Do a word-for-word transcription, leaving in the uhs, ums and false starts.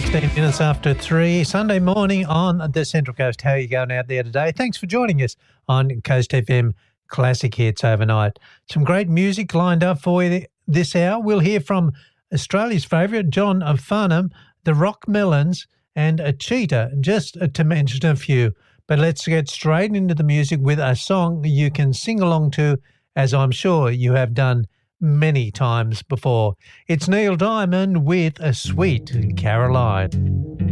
fifteen minutes after three, Sunday morning on the Central Coast. How are you going out there today? Thanks for joining us on Coast F M Classic Hits overnight. Some great music lined up for you this hour. We'll hear from Australia's favourite, John Farnham, the Rock Melons, and a Cheetah, just to mention a few. But let's get straight into the music with a song you can sing along to, as I'm sure you have done many times before. It's Neil Diamond with A Sweet Caroline.